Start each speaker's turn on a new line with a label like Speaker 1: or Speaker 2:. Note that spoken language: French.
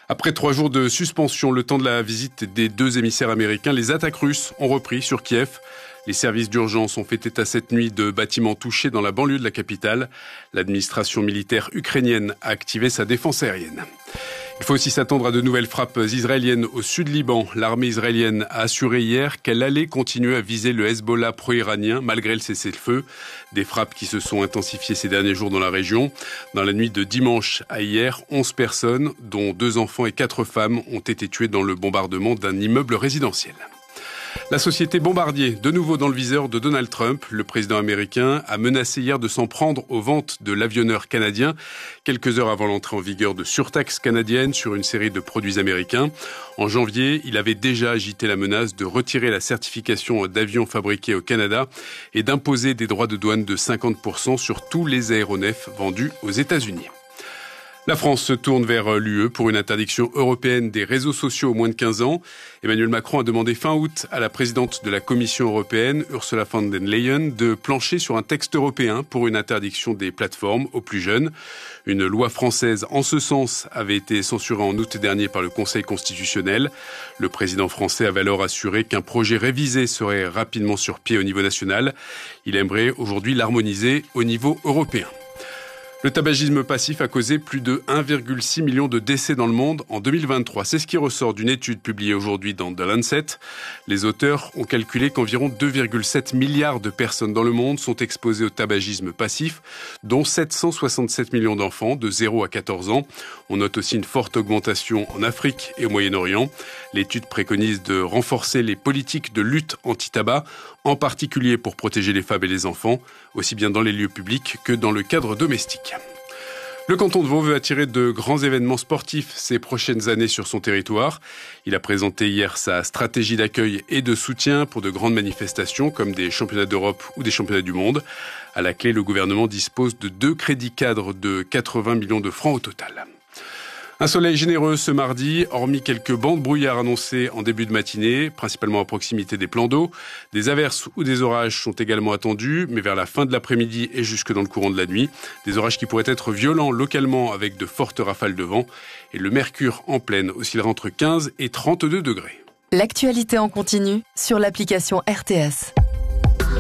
Speaker 1: Après 3 jours de suspension, le temps de la visite des 2 émissaires américains, les attaques russes ont repris sur Kiev. Les services d'urgence ont fait état cette nuit de bâtiments touchés dans la banlieue de la capitale. L'administration militaire ukrainienne a activé sa défense aérienne. Il faut aussi s'attendre à de nouvelles frappes israéliennes au sud Liban. L'armée israélienne a assuré hier qu'elle allait continuer à viser le Hezbollah pro-iranien malgré le cessez-le-feu. Des frappes qui se sont intensifiées ces derniers jours dans la région. Dans la nuit de dimanche à hier, 11 personnes, dont 2 enfants et 4 femmes, ont été tuées dans le bombardement d'un immeuble résidentiel. La société Bombardier, de nouveau dans le viseur de Donald Trump. Le président américain a menacé hier de s'en prendre aux ventes de l'avionneur canadien, quelques heures avant l'entrée en vigueur de surtaxes canadiennes sur une série de produits américains. En janvier, il avait déjà agité la menace de retirer la certification d'avions fabriqués au Canada et d'imposer des droits de douane de 50% sur tous les aéronefs vendus aux États-Unis. La France se tourne vers l'UE pour une interdiction européenne des réseaux sociaux aux moins de 15 ans. Emmanuel Macron a demandé fin août à la présidente de la Commission européenne, Ursula von der Leyen, de plancher sur un texte européen pour une interdiction des plateformes aux plus jeunes. Une loi française en ce sens avait été censurée en août dernier par le Conseil constitutionnel. Le président français avait alors assuré qu'un projet révisé serait rapidement sur pied au niveau national. Il aimerait aujourd'hui l'harmoniser au niveau européen. Le tabagisme passif a causé plus de 1,6 million de décès dans le monde en 2023. C'est ce qui ressort d'une étude publiée aujourd'hui dans The Lancet. Les auteurs ont calculé qu'environ 2,7 milliards de personnes dans le monde sont exposées au tabagisme passif, dont 767 millions d'enfants de 0 à 14 ans. On note aussi une forte augmentation en Afrique et au Moyen-Orient. L'étude préconise de renforcer les politiques de lutte anti-tabac, en particulier pour protéger les femmes et les enfants, aussi bien dans les lieux publics que dans le cadre domestique. Le canton de Vaud veut attirer de grands événements sportifs ces prochaines années sur son territoire. Il a présenté hier sa stratégie d'accueil et de soutien pour de grandes manifestations comme des championnats d'Europe ou des championnats du monde. À la clé, le gouvernement dispose de 2 crédits cadres de 80 millions de francs au total. Un soleil généreux ce mardi, hormis quelques bancs de brouillard annoncés en début de matinée, principalement à proximité des plans d'eau. Des averses ou des orages sont également attendus, mais vers la fin de l'après-midi et jusque dans le courant de la nuit. Des orages qui pourraient être violents localement avec de fortes rafales de vent. Et le mercure en pleine oscillera entre 15 et 32 degrés.
Speaker 2: L'actualité en continu sur l'application RTS.